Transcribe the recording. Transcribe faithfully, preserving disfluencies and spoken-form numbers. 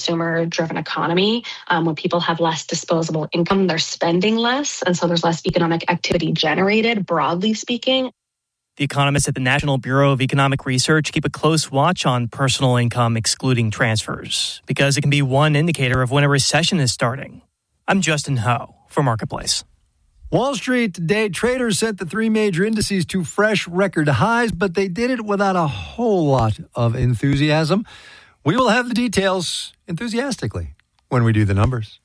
consumer-driven economy. Um, when people have less disposable income, they're spending less, and so there's less economic activity generated, broadly speaking. The economists at the National Bureau of Economic Research keep a close watch on personal income excluding transfers because it can be one indicator of when a recession is starting. I'm Justin Ho for Marketplace. Wall Street today, traders set the three major indices to fresh record highs, but they did it without a whole lot of enthusiasm. We will have the details enthusiastically when we do the numbers.